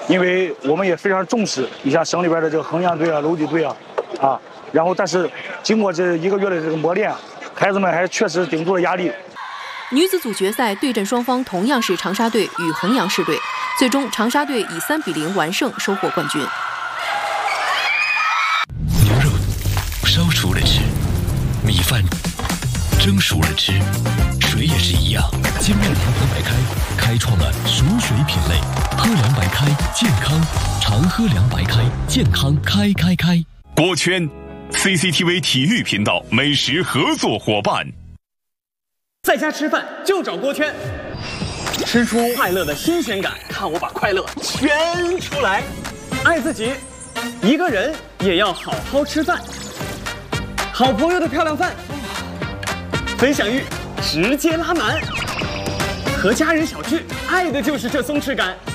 因为我们也非常重视你像省里边的这个衡阳队啊、娄底队啊，然后但是经过这1个月的这个磨练，孩子们还确实顶住了压力。 女子组决赛对阵双方同样是长沙队与衡阳市队，最终长沙队以3比0完胜，收获冠军。 牛肉烧熟了吃，米饭蒸熟了吃，水也是一样。精酿长河白开开创了熟水品类，喝凉白开健康，常喝凉白开健康开。 锅圈 CCTV 体育频道美食合作伙伴。 在家吃饭就找锅圈，吃出快乐的新鲜感，看我把快乐圈出来。爱自己，一个人也要好好吃饭。好朋友的漂亮饭，分享欲直接拉满。和家人小聚，爱的就是这松弛感。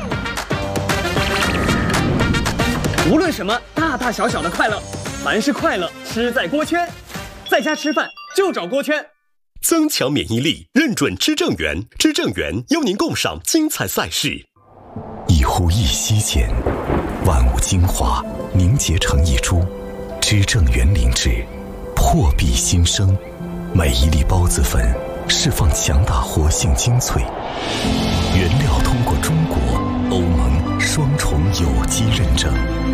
无论什么大大小小的快乐，凡是快乐吃在锅圈。在家吃饭就找锅圈。 增强免疫力，认准知正源，知正源邀您共赏精彩赛事。 一呼一吸间，万物精华凝结成一株，知正源灵芝破壁新生，每一粒孢子粉释放强大活性精粹，原料通过中国、欧盟双重有机认证，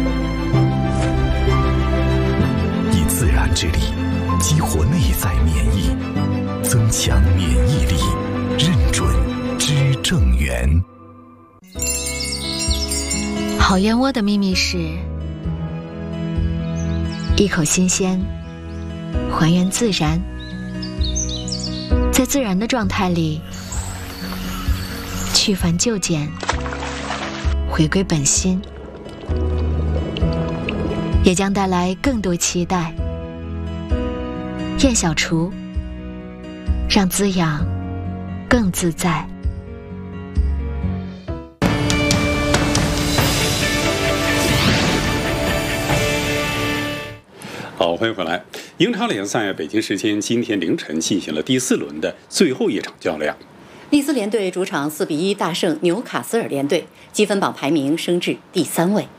以自然之力激活内在免疫，增强免疫力，认准知正源。 好燕窝的秘密是一口新鲜，还原自然，在自然的状态里去繁就简，回归本心，也将带来更多期待。燕小厨，让滋养更自在。 好，欢迎回来。英超联赛北京时间今天凌晨进行了第4轮的最后一场较量。 利兹联队主场4比1大胜纽卡斯尔联队，积分榜排名升至第3位。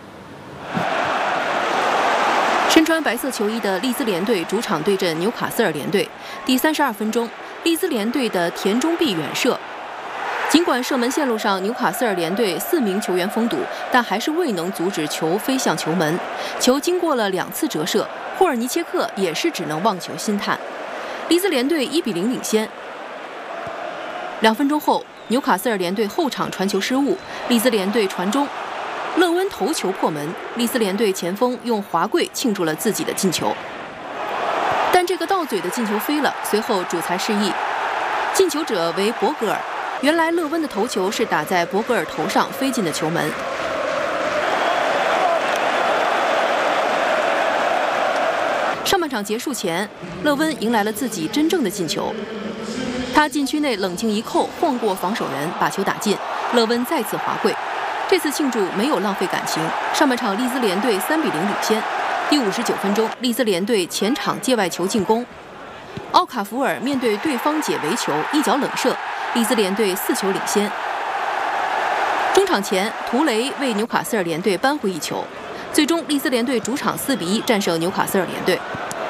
身穿白色球衣的利兹联队主场对阵纽卡斯尔联队，第32分钟，利兹联队的田中碧远射。尽管射门线路上纽卡斯尔联队4名球员封堵，但还是未能阻止球飞向球门。球经过了2次折射，霍尔尼切克也是只能望球兴叹。利兹联队1比0领先。2分钟后，纽卡斯尔联队后场传球失误，利兹联队传中。勒温头球破门，利兹联队前锋用滑跪庆祝了自己的进球，但这个到嘴的进球飞了。随后主裁示意，进球者为博格尔。原来勒温的头球是打在博格尔头上飞进的球门。上半场结束前，勒温迎来了自己真正的进球，他禁区内冷静一扣，晃过防守人，把球打进。勒温再次滑跪。这次庆祝没有浪费感情。上半场利兹联队3比0领先。第59分钟，利兹联队前场界外球进攻，奥卡福尔面对对方解围球一脚冷射，利兹联队4球领先。中场前，图雷为纽卡斯尔联队扳回一球，最终利兹联队主场4比1战胜纽卡斯尔联队。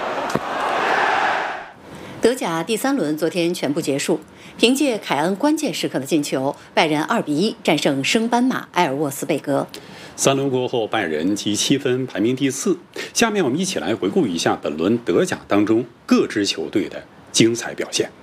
德甲第3轮昨天全部结束，凭借凯恩关键时刻的进球，拜仁2比1战胜升班马埃尔沃斯贝格。 3轮过后，拜仁积7分，排名第4。下面我们一起来回顾一下本轮德甲当中各支球队的精彩表现。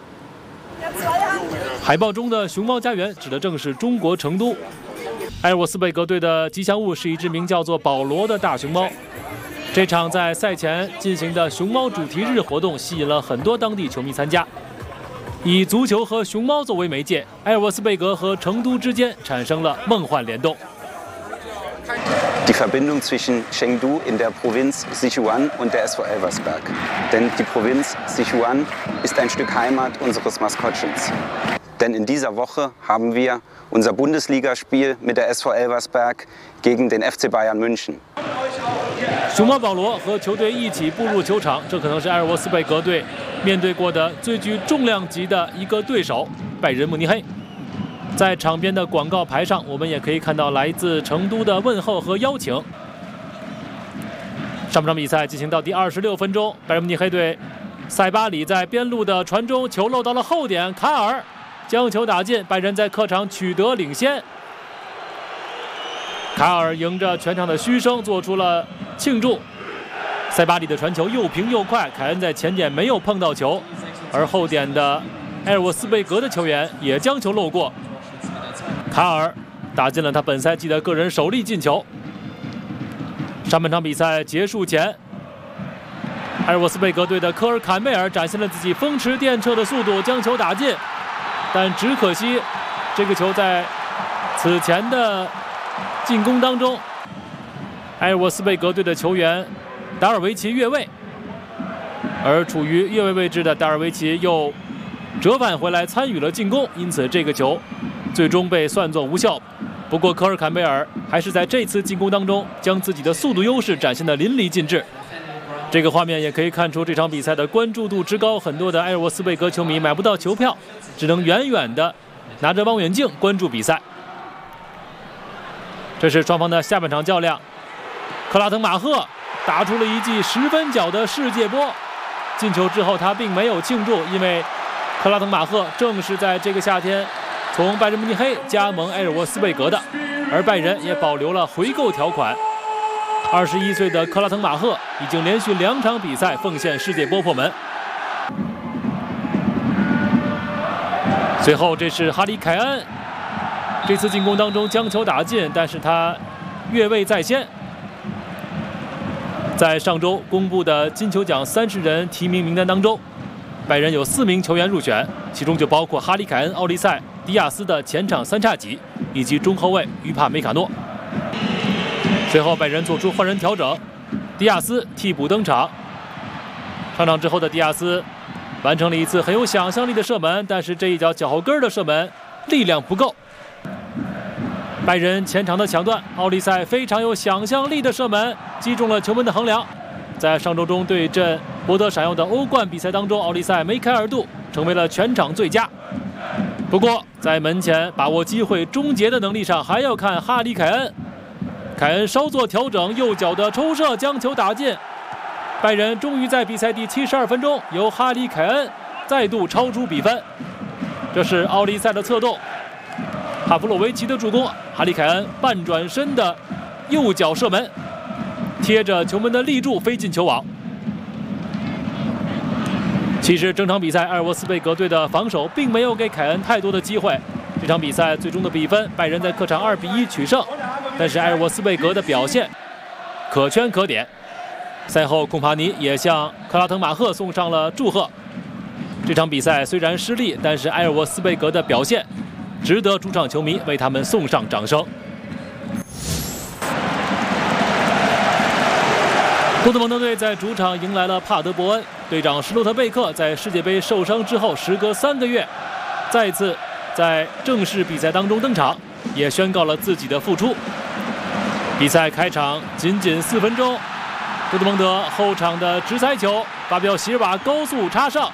海报中的熊猫家园指的正是中国成都。埃尔沃斯贝格队的吉祥物是一只名叫做保罗的大熊猫。这场在赛前进行的熊猫主题日活动吸引了很多当地球迷参加。以足球和熊猫作为媒介，埃尔沃斯贝格和成都之间产生了梦幻联动。 Die Verbindung zwischen Chengdu in der Provinz Sichuan und der SV Elversberg. Denn die Provinz Sichuan ist ein Stück Heimat unseres Maskottchens. Denn in dieser Woche haben wir unser Bundesligaspiel mit der SV Elversberg gegen den FC Bayern München. 熊猫保罗和球队一起步入球场，这可能是埃尔沃斯贝格队面对过的最具重量级的一个对手——拜仁慕尼黑。 在场边的广告牌上，我们也可以看到来自成都的问候和邀请。上半场比赛进行到第26分钟，拜仁慕尼黑队塞巴里在边路的传中，球漏到了后点，卡尔将球打进，拜仁在客场取得领先。卡尔迎着全场的嘘声做出了庆祝。塞巴里的传球又平又快，凯恩在前点没有碰到球，而后点的埃尔沃斯贝格的球员也将球漏过。卡尔打进了他本赛季的个人首粒进球。上半场比赛结束前，埃尔沃斯贝格队的科尔坎贝尔展现了自己风驰电掣的速度，将球打进，但只可惜这个球在此前的进攻当中，埃尔沃斯贝格队的球员达尔维奇越位，而处于越位位置的达尔维奇又折返回来参与了进攻，因此这个球最终被算作无效。不过科尔坎贝尔还是在这次进攻当中将自己的速度优势展现得淋漓尽致。这个画面也可以看出这场比赛的关注度之高，很多的埃尔沃斯贝格球迷买不到球票，只能远远的拿着望远镜关注比赛。这是双方的下半场较量，克拉滕马赫打出了一记10分脚的世界波，进球之后他并没有庆祝，因为克拉滕马赫正是在这个夏天从拜仁慕尼黑加盟埃尔沃斯贝格的，而拜仁也保留了回购条款。21岁的克拉滕马赫已经连续2场比赛奉献世界波破门。随后这是哈里凯恩，这次进攻当中将球打进，但是他越位在先。在上周公布的金球奖30人提名名单当中，拜仁有4名球员入选，其中就包括哈里凯恩、奥利塞、迪亚斯的前场三叉戟，以及中后卫于帕梅卡诺。随后拜仁做出换人调整，迪亚斯替补登场。上场之后的迪亚斯完成了一次很有想象力的射门，但是这一脚后跟的射门力量不够。拜仁前场的抢断，奥利塞非常有想象力的射门击中了球门的横梁。在上周中对阵博德闪耀的欧冠比赛当中，奥利塞梅开二度，成为了全场最佳。不过在门前把握机会终结的能力上，还要看哈里凯恩。凯恩稍作调整，右脚的抽射将球打进。拜仁终于在比赛第72分钟由哈里凯恩再度超出比分。这是奥利塞的策动，哈弗洛维奇的助攻，哈里凯恩半转身的右脚射门，贴着球门的立柱飞进球网。其实整场比赛埃尔沃斯贝格队的防守并没有给凯恩太多的机会。这场比赛最终的比分，拜仁在客场2-1取胜，但是埃尔沃斯贝格的表现可圈可点。赛后贡帕尼也向克拉滕马赫送上了祝贺。这场比赛虽然失利，但是埃尔沃斯贝格的表现值得主场球迷为他们送上掌声。多特蒙德队在主场迎来了帕德伯恩，队长施洛特贝克在世界杯受伤之后，时隔3个月，再次在正式比赛当中登场，也宣告了自己的复出。比赛开场仅4分钟，多特蒙德后场的直塞球，法比奥席尔瓦高速插上，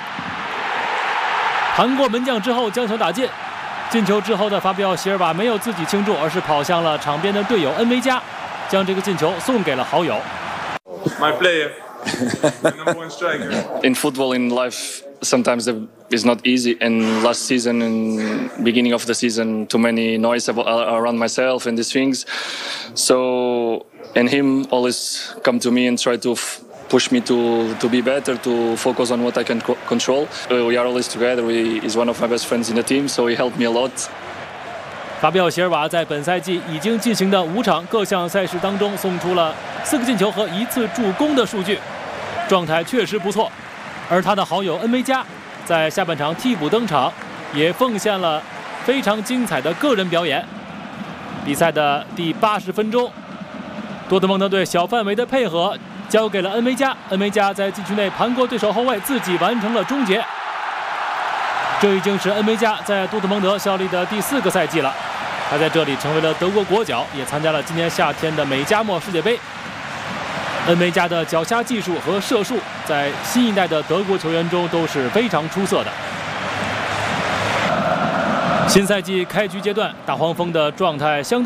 盘过门将之后将球打进。进球之后的法比奥席尔瓦没有自己庆祝，而是跑向了场边的队友恩维加，将这个进球送给了好友。 My player, number one striker. In football, in life, sometimes it's not easy. And last season, and beginning of the season, too many noise around myself and these things. So, and him always come to me and try to push me to be better, to focus on what I can control. We are always together. He's one of my best friends in the team, so he helped me a lot. 法比奥席尔瓦在本赛季已经进行的5场各项赛事当中送出了4个进球和1次助攻的数据，状态确实不错。而他的好友恩维加在下半场替补登场，也奉献了非常精彩的个人表演。比赛的第80分钟，多特蒙德队小范围的配合交给了恩维加，恩维加在禁区内盘过对手后卫，自己完成了终结。这已经是恩维加在多特蒙德效力的第4个赛季了，他在这里成为了德国国脚，也参加了今年夏天的美加墨世界杯。恩维加的脚下技术和射术在新一代的德国球员中都是非常出色的。 新赛季开局阶段，大黄蜂的状态相当。